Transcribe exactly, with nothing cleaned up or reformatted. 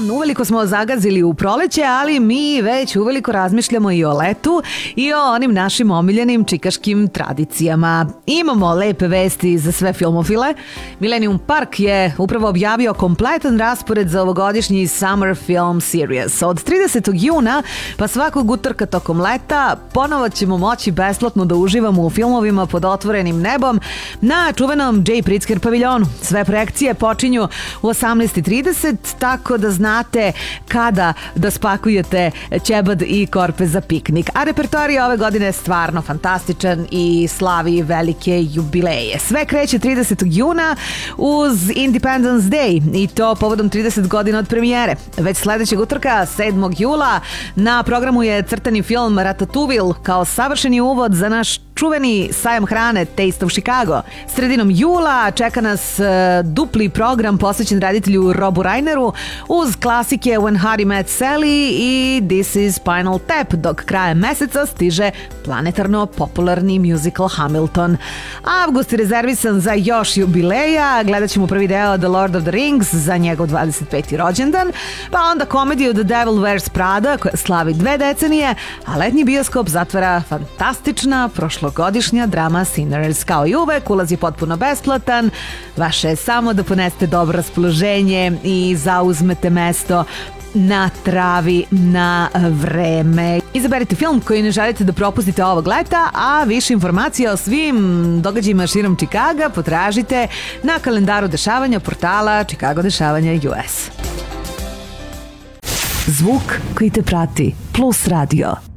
uveliko smo zagazili u proleće, ali mi već uveliko razmišljamo i o letu i o onim našim omiljenim čikaškim tradicijama. Imamo lepe vesti za sve filmofile. Millennium Park je upravo objavio kompletan raspored za ovogodišnji Summer Film Series. Od tridesetog juna pa svakog utorka tokom leta ponovo ćemo moći besplatno da uživamo u filmovima pod otvorenim nebom na čuvenom J. Pritzker paviljonu. Sve projekcije počinju u osamnaest i trideset, tako da znate kada da spakujete ćebad i korpe za piknik. A repertoar je ove godine stvarno fantastičan i slavi velike jubileje. Sve kreće tridesetog juna uz Independence Day i to povodom trideset godina od premijere. Već sledećeg utorka, sedmog jula, na programu je crtani film Ratatouille kao savršeni uvod za naš čuveni sajam hrane Taste of Chicago. Sredinom jula čeka nas uh, dupli program posvećen reditelju Robu Reineru uz klasike When Harry Met Sally i This is Spinal Tap, dok krajem meseca stiže planetarno popularni musical Hamilton. Avgust je rezervisan za još jubileja, gledat ćemo prvi deo The Lord of the Rings za njegov dvadeset peti rođendan, pa onda komediju The Devil Wears Prada koja slavi dve decenije, a letnji bioskop zatvara fantastična prošlogodišnja drama Sinners. Kao i uvek, ulaz je potpuno besplatan, vaše je samo da ponesete dobro raspoloženje i zauzmete mesto na travi na vreme. Izaberite film koji ne želite da propustite ovog leta, a više informacija o svim događajima širom Čikaga potražite na kalendaru dešavanja portala Chicago Dešavanja U S. Zvuk koji te prati, Plus Radio.